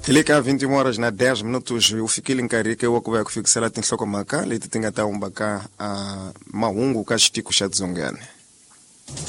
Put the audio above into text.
Tilika 21 horas na 10 minutos ufikili nkarike wako ya kufikisala tinhloko maka leti tingata umbaka mahungu ka xitiku xa dzongane.